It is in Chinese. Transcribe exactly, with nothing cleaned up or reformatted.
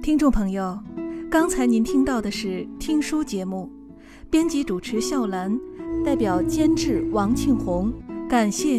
听众朋友，刚才您听到的是听书节目，编辑主持笑兰，代表监制王庆红，感谢